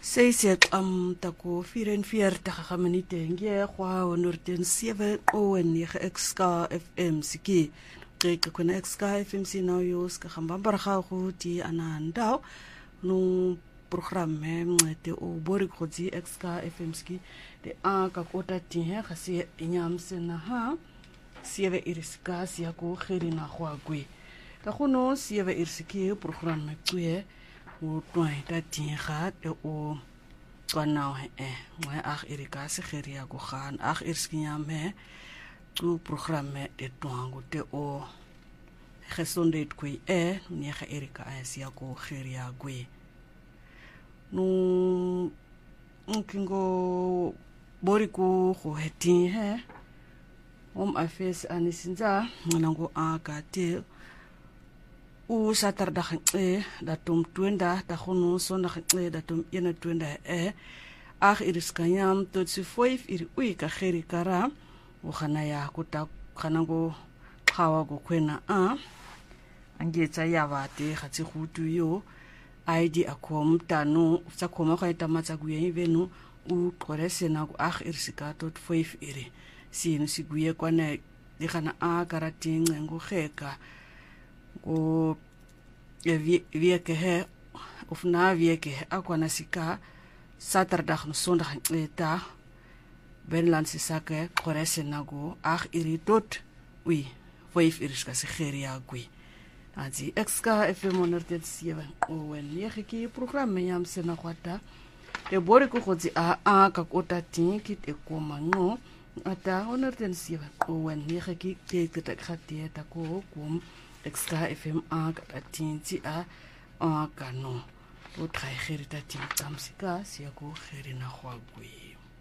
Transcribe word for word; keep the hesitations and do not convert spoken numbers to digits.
Ses ek am tako vyf en veertig minute nge kwa honderd en sewe o en nege X K F M siki kijk kuna X K F M si nou yos ka khambamba ga go ti ananda no programme mete o bori khotsi X K F M ski de a ka kota ti he ga se nyam sena ha sewe iriska sia ko khirina khwa gwe ka khono sewe irsiki programme tue o twai ta tinga de o kwanau eh moe ag erika se geria go gaan ag erskinya me tu programme de twangu de o gesonde kwi eh nie ge erika asia go geria gwe no nkingo boriku go hetin he om afes anisinza nango agate u saterdag e datum twintig da khono sondag e datum eenentwintig e ag iriskanyam tot so vyf iri ui ka geri kara u gana ya kuta gana go gawa go kwena a angetsa ya bate gatse go tu yo I D akom tanu tsa khoma ga itamatsa ku ye venu u qore sena go ag irisika tot vyf iri sino siguye kwana di gana a karating ngo geka o wieke he of na wieke akwana sika saterdag no sondag eta benlandse sake korese nago ag iri tot ui vyf iriska se geria gui azi X K F M honderd en sewe o en nege ki programme yam sena kwata e bori ko khotsi a a ka kota tinki te koma no ata honderd en sewe o en nege ki te te khati ta ko kom X K F M a ka tinti a a kano o trai gerita tintamsika sia ko gerina khwa gwe